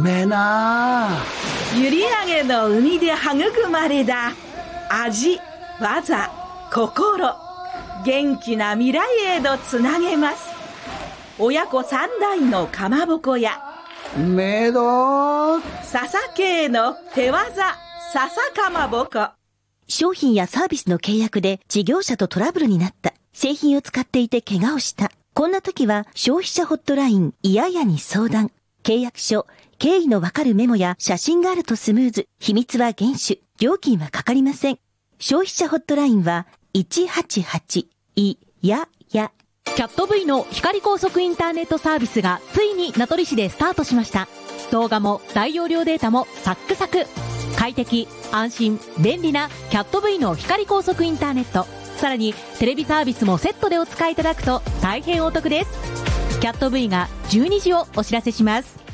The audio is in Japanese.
めえな。 閖上の海で育まれた味、技、心、元気な未来へとつなげます。親子三代のかまぼこやめど笹系の手技笹かまぼこ。 商品やサービスの契約で事業者とトラブルになった。製品を使っていて怪我をした。こんな時は消費者ホットラインいややに相談。契約書、経緯のわかるメモや写真があるとスムーズ。秘密は厳守。料金はかかりません。消費者ホットラインは188いやや。 キャット V の光高速インターネットサービスがついに名取市でスタートしました。動画も大容量データもサックサク。快適、安心、便利なキャット V の光高速インターネット。さらにテレビサービスもセットでお使いいただくと大変お得です。キャット V が12時をお知らせします。